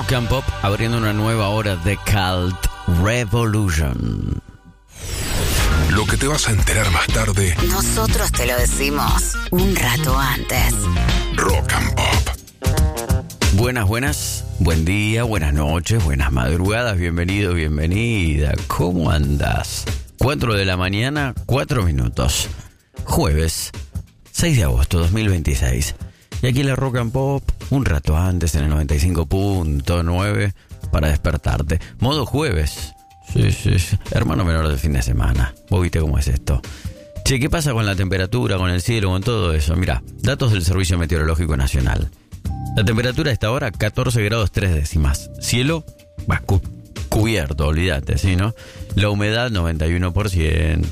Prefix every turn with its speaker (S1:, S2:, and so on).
S1: Rock and Pop abriendo una nueva hora de Cult Revolution.
S2: Lo que te vas a enterar más tarde.
S3: Nosotros te lo decimos un rato antes.
S2: Rock and Pop.
S1: Buenas, buen día, buenas noches, buenas madrugadas, bienvenido, bienvenida. ¿Cómo andás? 4 de la mañana, 4 minutos. Jueves, 6 de agosto 2026. Y aquí la Rock and Pop, un rato antes en el 95.9 para despertarte. Modo jueves. Sí. Hermano menor del fin de semana. Vos viste cómo es esto. Che, ¿qué pasa con la temperatura, con el cielo, con todo eso? Mirá, datos del Servicio Meteorológico Nacional. La temperatura a esta hora, 14 grados 3 décimas. Cielo, cubierto, olvídate, ¿sí, no? La humedad, 91%.